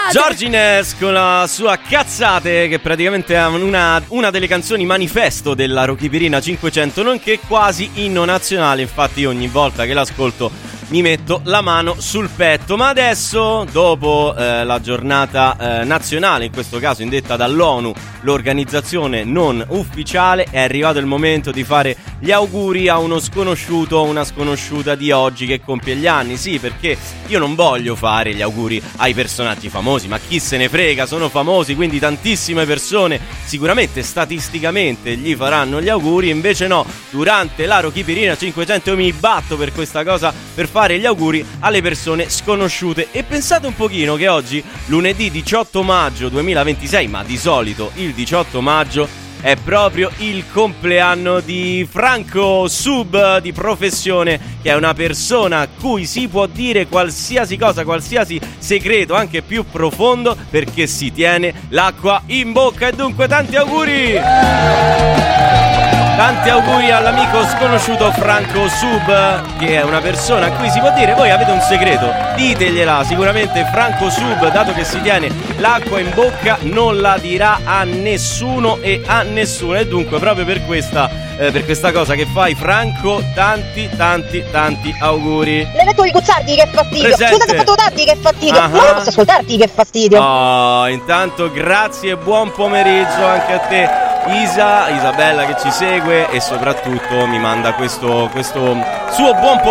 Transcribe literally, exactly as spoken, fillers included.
Giorgines con la sua Cazzate, che praticamente è una, una delle canzoni manifesto della Rocchipirina cinquecento, nonché quasi inno nazionale. Infatti ogni volta che l'ascolto mi metto la mano sul petto. Ma adesso, dopo eh, la giornata eh, nazionale, in questo caso indetta dall'ONU, l'organizzazione non ufficiale, è arrivato il momento di fare gli auguri a uno sconosciuto o una sconosciuta di oggi che compie gli anni. Sì, perché io non voglio fare gli auguri ai personaggi famosi, ma chi se ne frega, sono famosi, quindi tantissime persone sicuramente statisticamente gli faranno gli auguri. Invece no, durante la Rocchipirina cinquecento io mi batto per questa cosa, per fare gli auguri alle persone sconosciute. E pensate un pochino che oggi, lunedì diciotto maggio duemilaventisei, ma di solito il diciotto maggio è proprio il compleanno di Franco Sub, di professione, che è una persona a cui si può dire qualsiasi cosa, qualsiasi segreto, anche più profondo, perché si tiene l'acqua in bocca. E dunque tanti auguri! Tanti auguri all'amico sconosciuto Franco Sub, che è una persona a cui si può dire: voi avete un segreto, ditegliela. Sicuramente Franco Sub, dato che si tiene l'acqua in bocca, non la dirà a nessuno e a nessuno. E dunque proprio per questa eh, per questa cosa che fai, Franco, tanti tanti tanti auguri. L'hai detto di Guzzardi, che fastidio. Presente. Scusa se ho fatto tardi, che fastidio. Uh-huh. Ma non posso ascoltarti, che fastidio. Oh, intanto grazie e buon pomeriggio anche a te, Isa, Isabella, che ci segue e soprattutto mi manda questo, questo suo buon pomeriggio